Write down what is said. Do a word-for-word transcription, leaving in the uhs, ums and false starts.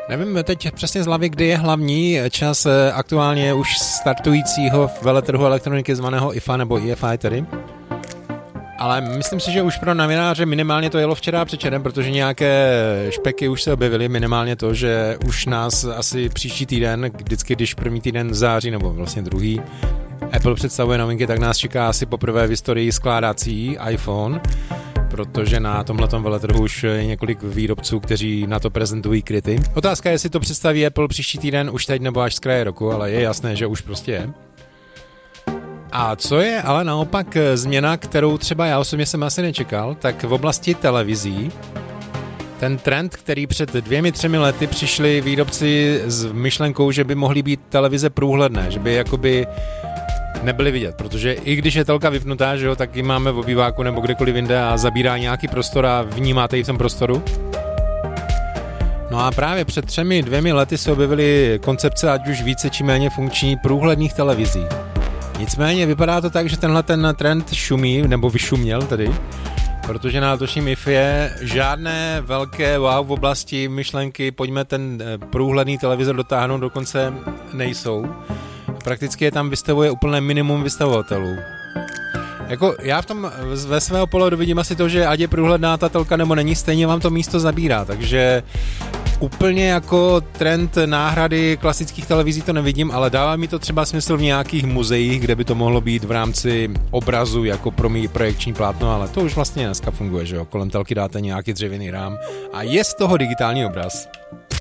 Nevím teď přesně z hlavy, kdy je hlavní čas aktuálně už startujícího veletrhu elektroniky zvaného I F A nebo I F I tedy. Ale myslím si, že už pro novináře minimálně to jelo včera předčerem, protože nějaké špeky už se objevily, minimálně to, že už nás asi příští týden, vždycky když první týden v září, nebo vlastně druhý, Apple představuje novinky, tak nás čeká asi poprvé v historii skládací iPhone, protože na tomhletom veletrhu už je několik výrobců, kteří na to prezentují kryty. Otázka je, jestli to představí Apple příští týden už teď nebo až z kraje roku, ale je jasné, že už prostě je. A co je ale naopak změna, kterou třeba já osobně jsem asi nečekal, tak v oblasti televizí ten trend, který před dvěmi, třemi lety přišli výrobci s myšlenkou, že by mohly být televize průhledné, že by jakoby nebyly vidět, protože i když je telka vypnutá, že jo, tak ji máme v obýváku nebo kdekoliv jinde a zabírá nějaký prostor a vnímáte ji v tom prostoru. No a právě před třemi, dvěmi lety se objevily koncepce, ať už více či méně funkční, průhledných televizí. Nicméně vypadá to tak, že tenhle ten trend šumí, nebo vyšuměl tedy, protože na letošním I F je žádné velké wow v oblasti myšlenky, pojďme ten průhledný televizor dotáhnout, dokonce nejsou. Prakticky je tam vystavuje úplné minimum vystavovatelů. Jako já v tom ve svého pohledu vidím asi to, že ať je průhledná ta telka nebo není, stejně vám to místo zabírá, takže úplně jako trend náhrady klasických televizí to nevidím, ale dává mi to třeba smysl v nějakých muzeích, kde by to mohlo být v rámci obrazu jako promí projekční plátno, ale to už vlastně dneska funguje, že jo, kolem telky dáte nějaký dřevěný rám a je z toho digitální obraz.